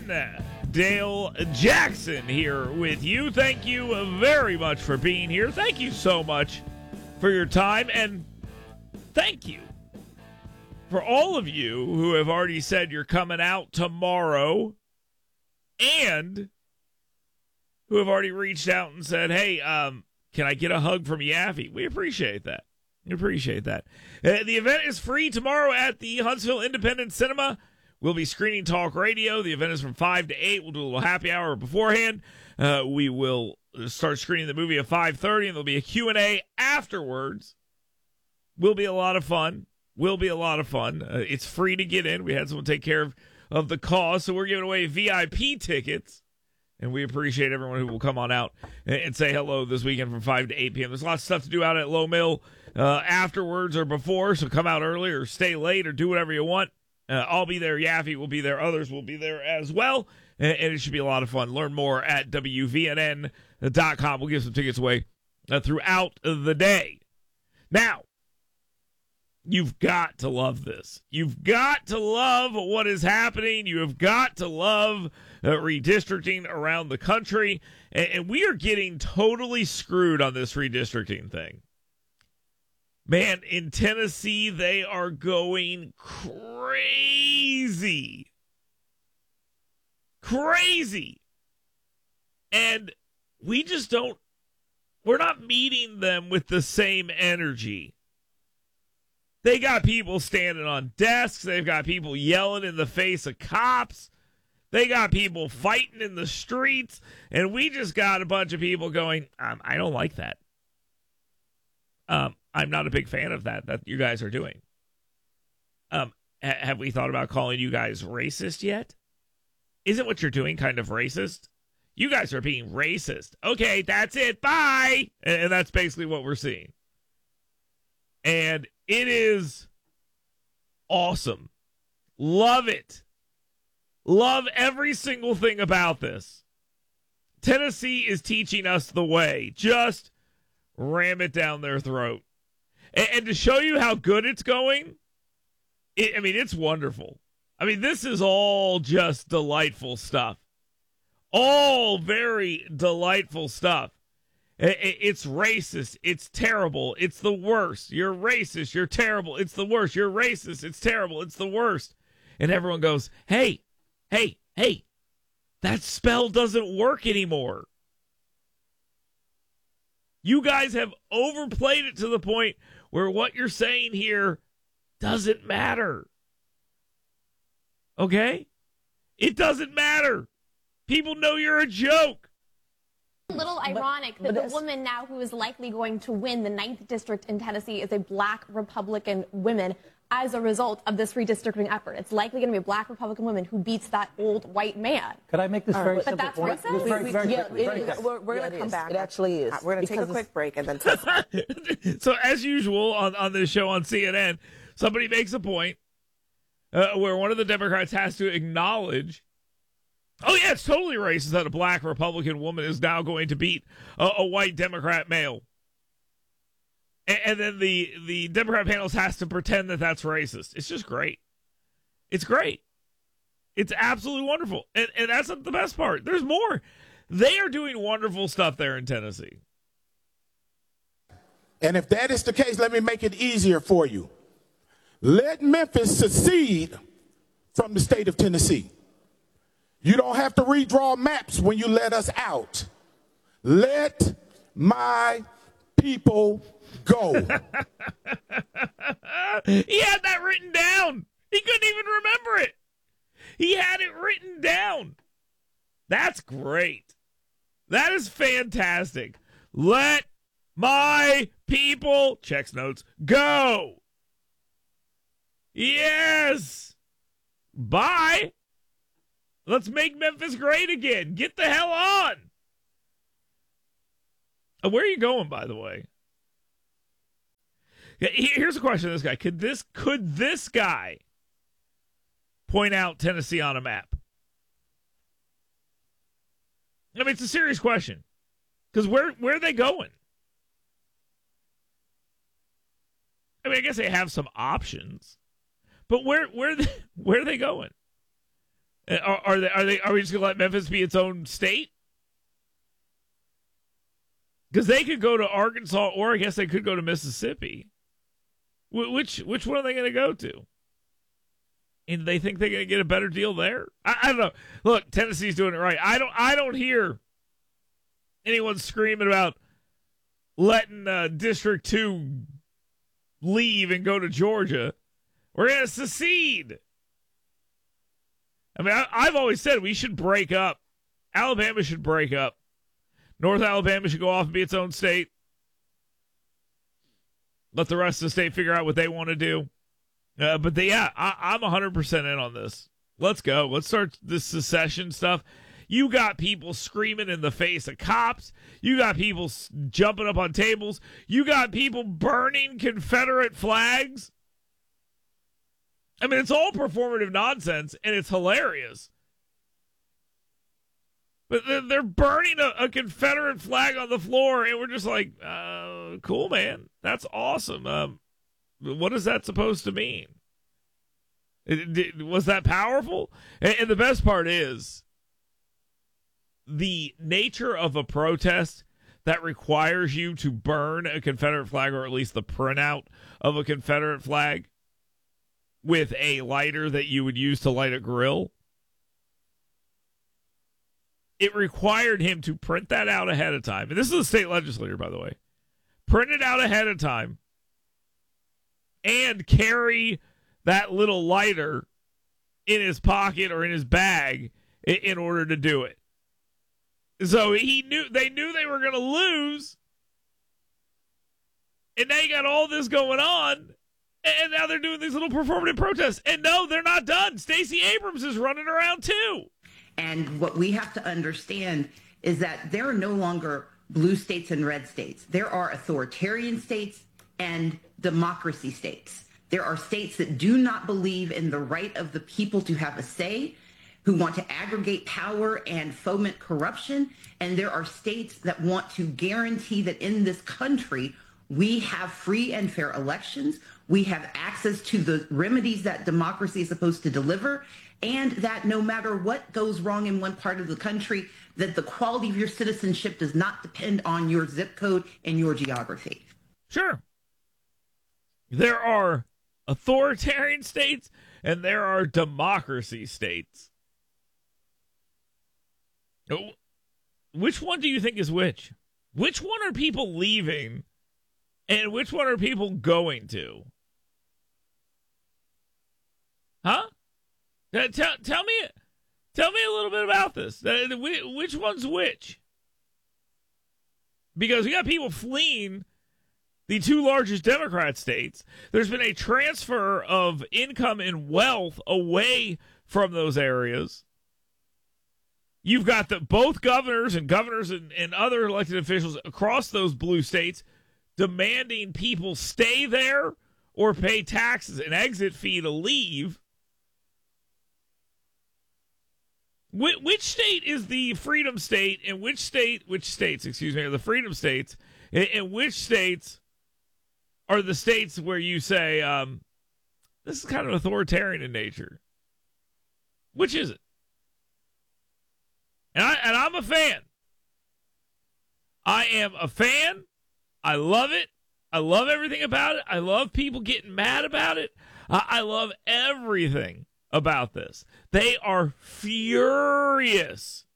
CNN. Dale Jackson here with you. Thank you very much for being here. Thank you so much for your time, and thank you for all of you who have already said you're coming out tomorrow and who have already reached out and said, hey, can I get a hug from Yaffe? We appreciate that. We appreciate that. The event is free tomorrow at the Huntsville Independent Cinema. We'll be screening talk radio. The event is from 5 to 8. We'll do a little happy hour beforehand. We will start screening the movie at 5:30, and there'll be a Q&A afterwards. Will be a lot of fun. It's free to get in. We had someone take care of the cause, so we're giving away VIP tickets. And we appreciate everyone who will come on out and say hello this weekend from 5 to 8 p.m. There's lots of stuff to do out at Low Mill afterwards or before, so come out early or stay late or do whatever you want. I'll be there. Yaffe will be there. Others will be there as well. And it should be a lot of fun. Learn more at WVNN.com. We'll give some tickets away throughout the day. Now, you've got to love this. You've got to love what is happening. You have got to love redistricting around the country. And we are getting totally screwed on this redistricting thing. Man, in Tennessee, they are going crazy. Crazy. And we just don't, we're not meeting them with the same energy. They got people standing on desks. They've got people yelling in the face of cops. They got people fighting in the streets. And we just got a bunch of people going, I don't like that. I'm not a big fan of that you guys are doing. Have we thought about calling you guys racist yet? Isn't what you're doing kind of racist? You guys are being racist. Okay, that's it. Bye. And that's basically what we're seeing. And it is awesome. Love it. Love every single thing about this. Tennessee is teaching us the way. Just ram it down their throat. And to show you how good it's going, it's wonderful. This is all just delightful stuff. All very delightful stuff. It's racist. It's terrible. It's the worst. You're racist. You're terrible. It's the worst. You're racist. It's terrible. It's the worst. And everyone goes, hey, that spell doesn't work anymore. You guys have overplayed it to the point where what you're saying here doesn't matter. Okay? It doesn't matter. People know you're a joke. A little ironic that the woman now who is likely going to win the 9th district in Tennessee is a black Republican woman as a result of this redistricting effort. It's likely going to be a black Republican woman who beats that old white man. Could I make this very simple? But that's racist? We're going to come back. It actually is. We're going to take a quick break and then So as usual on this show on CNN, somebody makes a point where one of the Democrats has to acknowledge, oh, yeah, it's totally racist that a black Republican woman is now going to beat a white Democrat male. And then the Democrat panels has to pretend that that's racist. It's just great. It's great. It's absolutely wonderful. And that's not the best part. There's more. They are doing wonderful stuff there in Tennessee. And if that is the case, let me make it easier for you. Let Memphis secede from the state of Tennessee. You don't have to redraw maps when you let us out. Let my people go. He had that written down. He couldn't even remember it. He had it written down. That's great. That is fantastic. Let my people, checks notes, go. Yes. Bye. Let's make Memphis great again. Get the hell on. Where are you going, by the way? Here's a question to this guy. Could this guy point out Tennessee on a map? It's a serious question. Because where are they going? I guess they have some options. But where are they going? Are we just going to let Memphis be its own state? Because they could go to Arkansas, or I guess they could go to Mississippi. Which one are they going to go to? And they think they're going to get a better deal there? I don't know. Look, Tennessee's doing it right. I don't hear anyone screaming about letting District 2 leave and go to Georgia. We're going to secede. I mean, I've always said we should break up. Alabama should break up. North Alabama should go off and be its own state. Let the rest of the state figure out what they want to do. I'm 100% in on this. Let's go. Let's start this secession stuff. You got people screaming in the face of cops. You got people jumping up on tables. You got people burning Confederate flags. I mean, it's all performative nonsense, and it's hilarious. But they're burning a Confederate flag on the floor, and we're just like, cool, man. That's awesome. What is that supposed to mean? Was that powerful? And the best part is the nature of a protest that requires you to burn a Confederate flag, or at least the printout of a Confederate flag, with a lighter that you would use to light a grill. It required him to print that out ahead of time. And this is a state legislator, by the way. Print it out ahead of time and carry that little lighter in his pocket or in his bag in order to do it. So they knew they were going to lose. And now you got all this going on. And now they're doing these little performative protests. And no, they're not done. Stacey Abrams is running around too. And what we have to understand is that there are no longer blue states and red states. There are authoritarian states and democracy states. There are states that do not believe in the right of the people to have a say, who want to aggregate power and foment corruption. And there are states that want to guarantee that in this country, we have free and fair elections. We have access to the remedies that democracy is supposed to deliver, and that no matter what goes wrong in one part of the country, that the quality of your citizenship does not depend on your zip code and your geography. Sure. There are authoritarian states and there are democracy states. Which one do you think is which? Which one are people leaving and which one are people going to? Huh? Tell me a little bit about this. Which one's which? Because we got people fleeing the two largest Democrat states. There's been a transfer of income and wealth away from those areas. You've got both governors and other elected officials across those blue states demanding people stay there or pay taxes, an exit fee to leave. Which state is the freedom state, and which states are the freedom states, and which states are the states where you say, this is kind of authoritarian in nature? Which is it? And I'm a fan. I am a fan. I love it. I love everything about it. I love people getting mad about it. I love everything about this. They are furious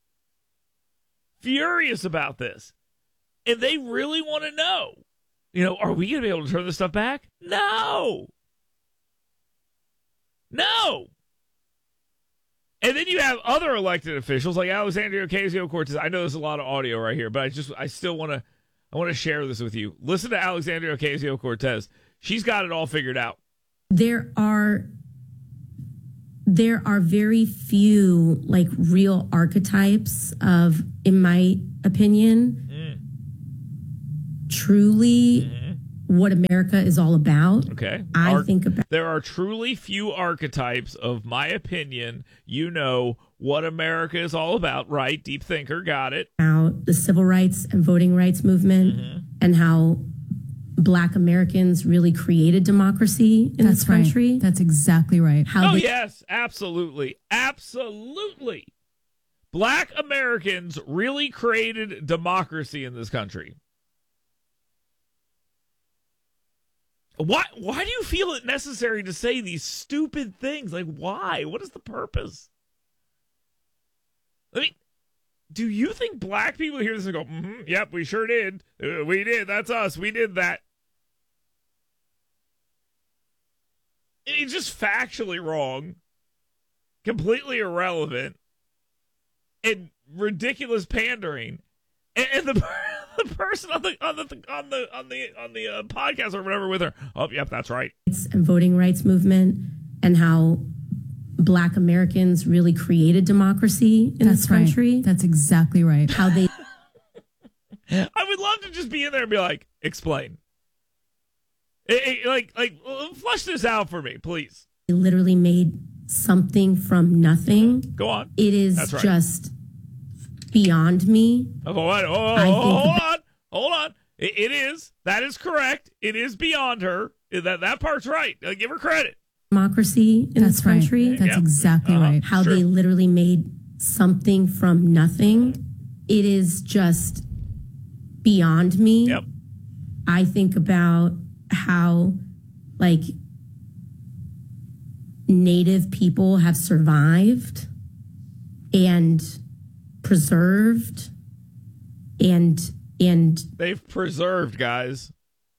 about this. And they really want to know, are we going to be able to turn this stuff back? No. And then you have other elected officials like Alexandria Ocasio-Cortez. I know there's a lot of audio right here, but I still want to share this with you. Listen to Alexandria Ocasio-Cortez. She's got it all figured out. There are very few real archetypes of, in my opinion, truly what America is all about. Okay. There are truly few archetypes of my opinion. What America is all about, right? Deep thinker, got it. About the civil rights and voting rights movement and how Black Americans really created democracy in this country. Right. That's exactly right. Yes, absolutely. Absolutely. Black Americans really created democracy in this country. Why do you feel it necessary to say these stupid things? Like, why? What is the purpose? I mean, do you think black people hear this and go, yep, we sure did. We did. That's us. We did that. It's just factually wrong, completely irrelevant, and ridiculous pandering. And the person on the podcast or whatever with her, oh, yep, that's right. And voting rights movement and how Black Americans really created democracy in this country. Right. That's exactly right. How they I would love to just be in there and be like, explain. Like flush this out for me, please. literally made something from nothing. Go on. It is just beyond me. Hold on. It is. That is correct. It is beyond her. That part's right. Give her credit. Democracy in this country. Right. That's exactly right. How they literally made something from nothing. It is just beyond me. Yep. I think about how, like, Native people have survived and preserved and they've preserved, guys.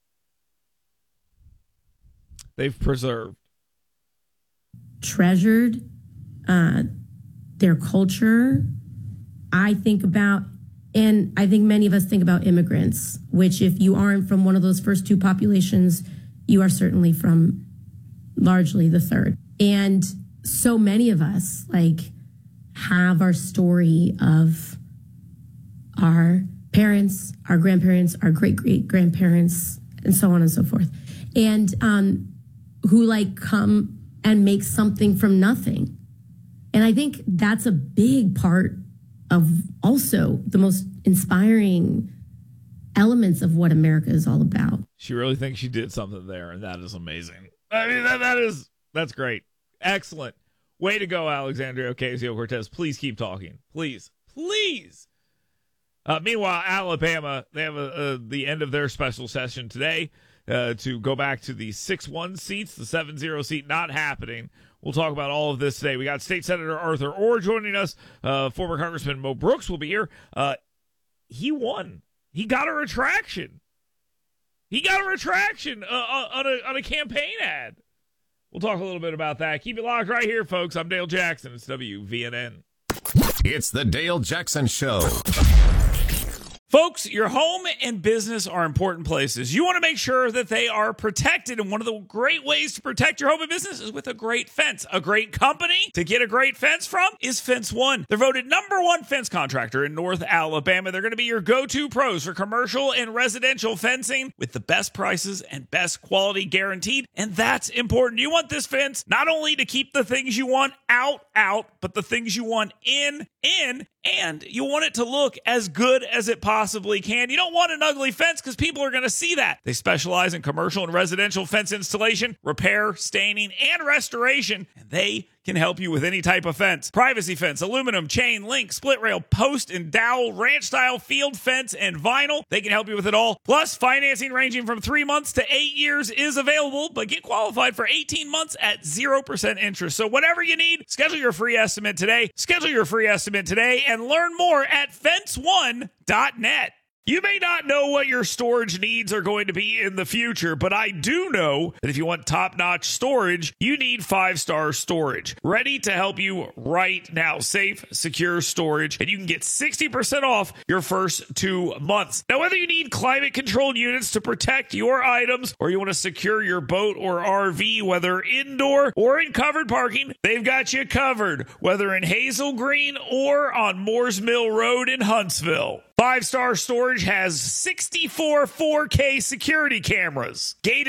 They've preserved. Treasured their culture. I think about, and I think many of us think about immigrants, which if you aren't from one of those first two populations, you are certainly from largely the third. And so many of us, like, have our story of our parents, our grandparents, our great-great-grandparents, and so on and so forth. And who, like, come and make something from nothing. And I think that's a big part of also the most inspiring elements of what America is all about. She really thinks she did something there, and that is amazing. I mean, that's great. Excellent. Way to go, Alexandria Ocasio-Cortez. Please keep talking. Please. Meanwhile, Alabama, they have the end of their special session today to go back to the 6-1 seats, the 7-0 seat not happening. We'll talk about all of this today. We got State Senator Arthur Orr joining us. Former Congressman Mo Brooks will be here. He won. He got a retraction. On a campaign ad. We'll talk a little bit about that. Keep it locked right here, folks. I'm Dale Jackson. It's WVNN. It's the Dale Jackson Show. Folks, your home and business are important places. You want to make sure that they are protected, and one of the great ways to protect your home and business is with a great fence. A great company to get a great fence from is Fence One. They're voted #1 fence contractor in North Alabama. They're going to be your go-to pros for commercial and residential fencing with the best prices and best quality guaranteed, and that's important. You want this fence not only to keep the things you want out, but the things you want in, and you want it to look as good as it possibly can. You don't want an ugly fence because people are going to see that. They specialize in commercial and residential fence installation, repair, staining, and restoration, and they can help you with any type of fence. Privacy fence, aluminum, chain, link, split rail, post and dowel, ranch style, field fence, and vinyl. They can help you with it all. Plus, financing ranging from 3 months to 8 years is available, but get qualified for 18 months at 0% interest. So whatever you need, schedule your free estimate today. And learn more at fence1.net. You may not know what your storage needs are going to be in the future, but I do know that if you want top-notch storage, you need 5-Star Storage. Ready to help you right now. Safe, secure storage, and you can get 60% off your first 2 months. Now, whether you need climate-controlled units to protect your items, or you want to secure your boat or RV, whether indoor or in covered parking, they've got you covered, whether in Hazel Green or on Moores Mill Road in Huntsville. 5-Star Storage has 64 4K security cameras, gated